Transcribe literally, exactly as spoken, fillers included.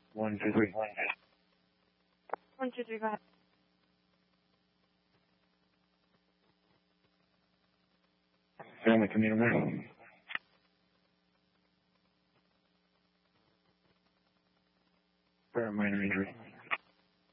One, two, three. One, two, three, go ahead. Family community. Current minor injury.